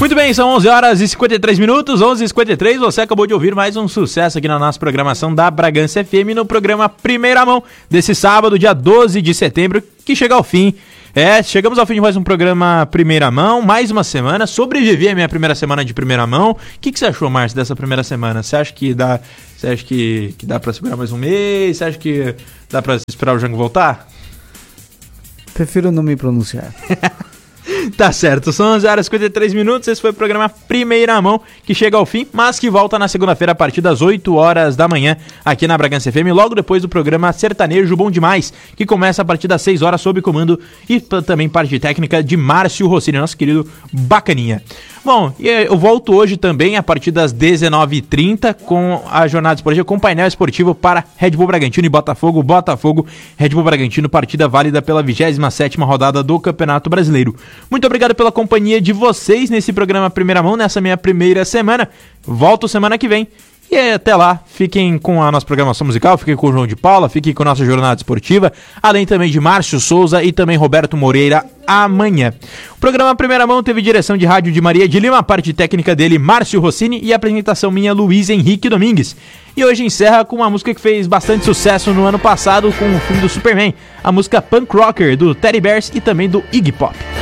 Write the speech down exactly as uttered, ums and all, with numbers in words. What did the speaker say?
Muito bem, são onze horas e cinquenta e três minutos, onze e cinquenta e três, você acabou de ouvir mais um sucesso aqui na nossa programação da Bragança F M, no programa Primeira Mão, desse sábado, dia doze de setembro, que chega ao fim. É, chegamos ao fim de mais um programa Primeira Mão, mais uma semana, sobrevivi a minha primeira semana de Primeira Mão. O que, que você achou, Márcio, dessa primeira semana? Você acha que dá, você acha que, que dá pra segurar mais um mês? Você acha que dá pra esperar o Jango voltar? Prefiro não me pronunciar. Tá certo, são onze horas e cinquenta e três minutos, esse foi o programa Primeira Mão, que chega ao fim, mas que volta na segunda-feira a partir das oito horas da manhã, aqui na Bragança F M, logo depois do programa Sertanejo Bom Demais, que começa a partir das seis horas, sob comando e t- também parte técnica de Márcio Rossini, nosso querido bacaninha. Bom, eu volto hoje também a partir das dezenove e trinta com a jornada esportiva, com painel esportivo para Red Bull Bragantino e Botafogo, Botafogo, Red Bull Bragantino, partida válida pela vigésima sétima rodada do Campeonato Brasileiro. Muito obrigado pela companhia de vocês nesse programa Primeira Mão, nessa minha primeira semana. Volto semana que vem. E até lá, fiquem com a nossa programação musical, fiquem com o João de Paula, fiquem com a nossa jornada esportiva, além também de Márcio Souza e também Roberto Moreira amanhã. O programa Primeira Mão teve direção de rádio de Maria de Lima, a parte técnica dele, Márcio Rossini, e a apresentação minha, Luiz Henrique Domingues. E hoje encerra com uma música que fez bastante sucesso no ano passado com o filme do Superman, a música Punk Rocker, do Teddy Bears e também do Iggy Pop.